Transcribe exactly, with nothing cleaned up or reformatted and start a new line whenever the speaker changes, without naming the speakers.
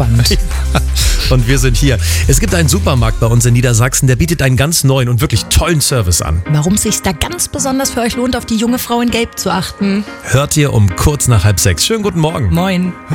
spannend.
Und wir sind hier. Es gibt einen Supermarkt bei uns in Niedersachsen, der bietet einen ganz neuen und wirklich tollen Service an.
Warum es sich da ganz besonders für euch lohnt, auf die junge Frau in Gelb zu achten.
Hört ihr um kurz nach halb sechs. Schönen guten Morgen.
Moin.